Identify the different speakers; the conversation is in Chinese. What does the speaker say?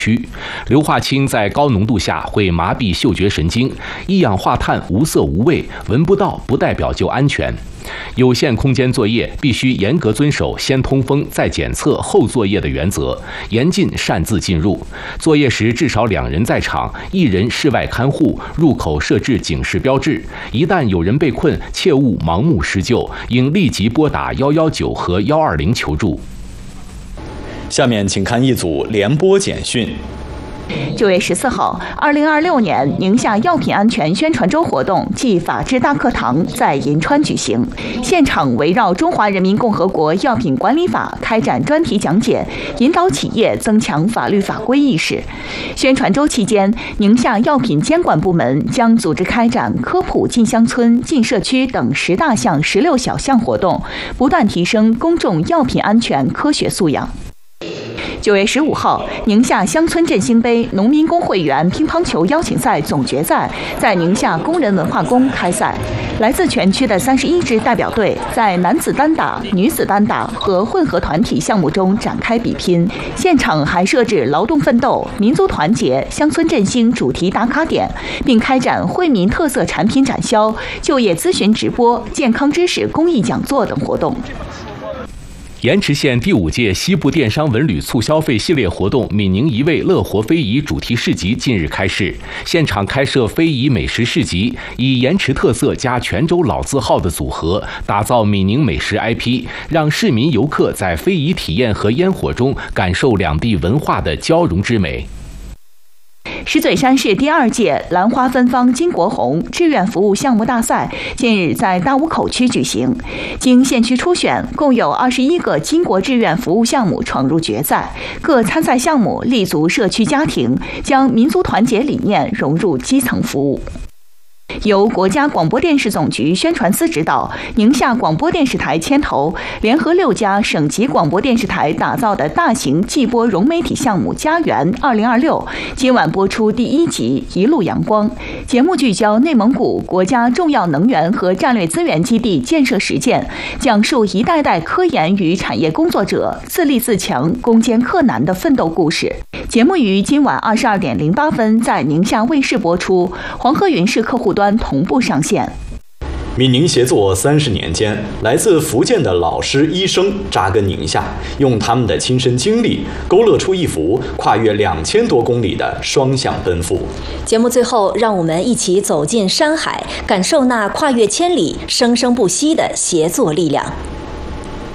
Speaker 1: 硫化氢在高浓度下会麻痹嗅觉神经，一氧化碳无色无味，闻不到不代表就安全。有限空间作业必须严格遵守先通风再检测后作业的原则，严禁擅自进入。作业时至少2人在场，1人室外看护，入口设置警示标志。一旦有人被困，切勿盲目施救，应立即拨打119和120求助。
Speaker 2: 下面请看一组联播简讯。
Speaker 3: 9月14号，2026年宁夏药品安全宣传周活动暨法治大课堂在银川举行，现场围绕《中华人民共和国药品管理法》开展专题讲解，引导企业增强法律法规意识。宣传周期间，宁夏药品监管部门将组织开展科普进乡村、进社区等10大项16小项活动，不断提升公众药品安全科学素养。9月15号，宁夏乡村振兴杯农民工会员乒乓球邀请赛总决赛在宁夏工人文化宫开赛。来自全区的31支代表队在男子单打、女子单打和混合团体项目中展开比拼。现场还设置劳动奋斗、民族团结、乡村振兴主题打卡点，并开展惠民特色产品展销、就业咨询直播、健康知识公益讲座等活动。
Speaker 1: 盐池县第5届西部电商文旅促消费系列活动“闽宁一味乐活非遗”主题市集近日开市，现场开设非遗美食市集，以盐池特色加泉州老字号的组合，打造闽宁美食 IP， 让市民游客在非遗体验和烟火中感受两地文化的交融之美。
Speaker 3: 石嘴山市第2届兰花芬芳金国红志愿服务项目大赛近日在大沽口区举行，经县区初选，共有21个金国志愿服务项目闯入决赛，各参赛项目立足社区家庭，将民族团结理念融入基层服务。由国家广播电视总局宣传司指导，宁夏广播电视台牵头，联合6家省级广播电视台打造的大型季播融媒体项目“家园2026”，今晚播出第1集《一路阳光》。节目聚焦内蒙古国家重要能源和战略资源基地建设实践，讲述一代代科研与产业工作者自立自强、攻坚克难的奋斗故事。节目于今晚22点08分在宁夏卫视播出，黄河云视客户端同步上线。
Speaker 2: 闽宁协作30年间，来自福建的老师、医生扎根宁夏，用他们的亲身经历勾勒出一幅跨越2000多公里的双向奔赴。
Speaker 4: 节目最后，让我们一起走进山海，感受那跨越千里、生生不息的协作力量。